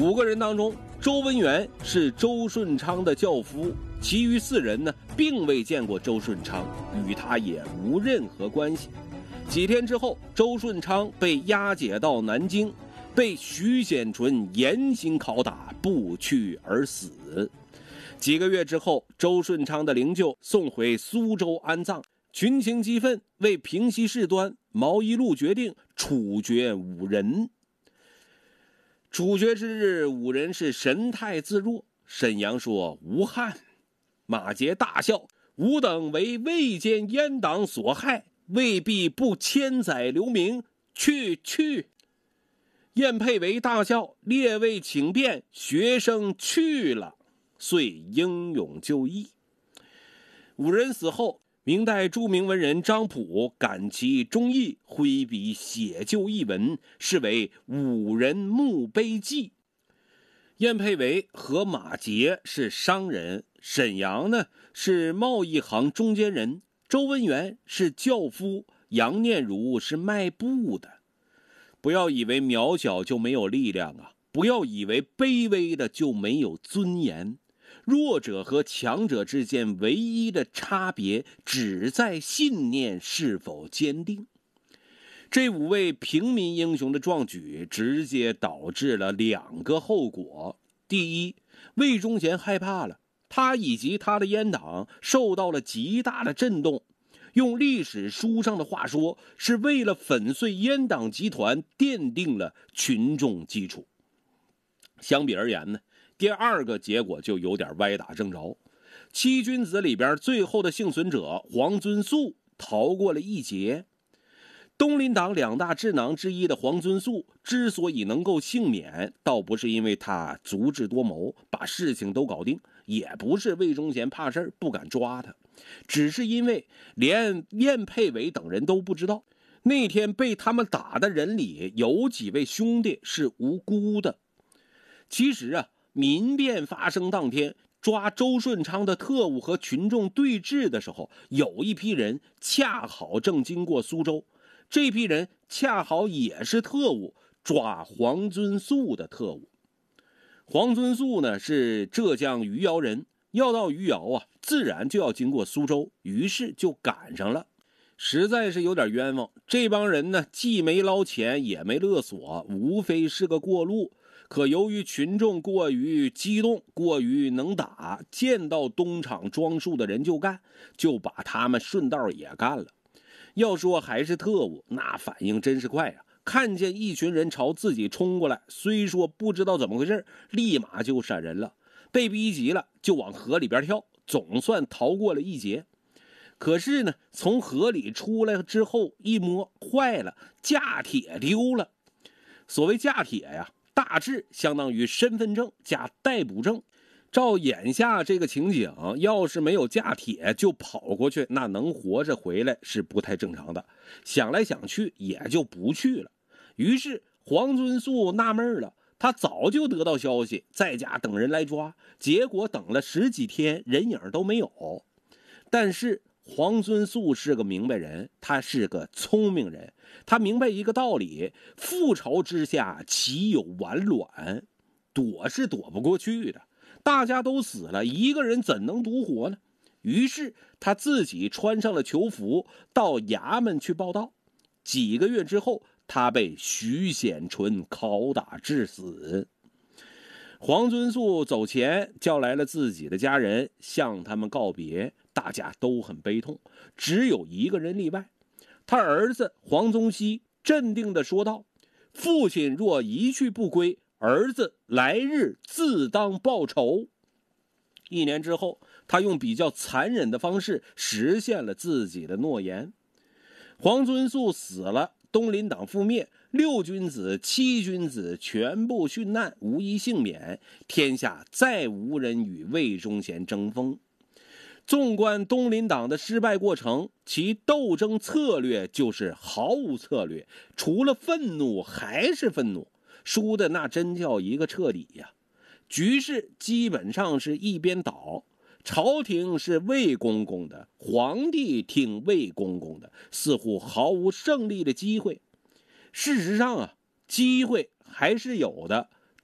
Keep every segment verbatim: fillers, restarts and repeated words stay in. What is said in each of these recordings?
五个人当中，周文元是周顺昌的轿夫，其余四人呢，并未见过周顺昌，与他也无任何关系。几天之后，周顺昌被押解到南京，被徐显纯严刑拷打，不去而死。几个月之后，周顺昌的灵柩送回苏州安葬。群情激愤，为平息事端，毛一路决定处决五人。处决之日，五人是神态自若。沈阳说无憾。马杰大笑，吾等为未见阉党所害，未必不千载留名。去去。晏佩维大笑，列位请便，学生去了。遂英勇就义。五人死后，明代著名文人张溥感其忠义，挥笔写就一文，是为五人墓碑记。晏佩维和马杰是商人，沈阳呢是贸易行中间人，周文元是轿夫，杨念如是卖布的。不要以为渺小就没有力量啊！不要以为卑微的就没有尊严。弱者和强者之间唯一的差别，只在信念是否坚定。这五位平民英雄的壮举，直接导致了两个后果。第一，魏忠贤害怕了，他以及他的阉党受到了极大的震动。用历史书上的话说，是为了粉碎阉党集团奠定了群众基础。相比而言呢，第二个结果就有点歪打正着。七君子里边最后的幸存者黄遵素逃过了一劫。东林党两大智囊之一的黄遵素之所以能够幸免，倒不是因为他足智多谋，把事情都搞定，也不是魏忠贤怕事儿不敢抓他，只是因为连晏佩维等人都不知道，那天被他们打的人里有几位兄弟是无辜的。其实啊，民变发生当天，抓周顺昌的特务和群众对峙的时候，有一批人恰好正经过苏州，这批人恰好也是特务，抓黄遵素的特务。黄遵素呢是浙江余姚人，要到余姚啊，自然就要经过苏州，于是就赶上了。实在是有点冤枉，这帮人呢既没捞钱也没勒索，无非是个过路。可由于群众过于激动，过于能打，见到东厂装束的人就干，就把他们顺道也干了。要说还是特务，那反应真是快啊！看见一群人朝自己冲过来，虽说不知道怎么回事，立马就闪人了。被逼急了，就往河里边跳，总算逃过了一劫。可是呢，从河里出来之后一摸，坏了，驾帖丢了。所谓驾帖呀，大致相当于身份证加逮捕证。照眼下这个情景，要是没有驾帖就跑过去，那能活着回来是不太正常的。想来想去，也就不去了。于是黄遵素纳闷了，他早就得到消息，在家等人来抓，结果等了十几天，人影都没有。但是黄遵素是个明白人，他是个聪明人，他明白一个道理：覆巢之下岂有完卵？躲是躲不过去的，大家都死了，一个人怎能独活呢？于是他自己穿上了囚服，到衙门去报到。几个月之后，他被徐显纯拷打致死。黄遵素走前叫来了自己的家人，向他们告别，大家都很悲痛，只有一个人例外。他儿子黄宗羲镇定地说道：父亲若一去不归，儿子来日自当报仇。一年之后，他用比较残忍的方式实现了自己的诺言。黄遵素死了，东林党覆灭，六君子、七君子全部殉难，无一幸免，天下再无人与魏忠贤争锋。纵观东林党的失败过程，其斗争策略就是毫无策略，除了愤怒还是愤怒，输的那真叫一个彻底呀！局势基本上是一边倒，朝廷是魏公公的，皇帝听魏公公的，似乎毫无胜利的机会。事实上啊，机会还是有的，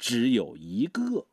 只有一个。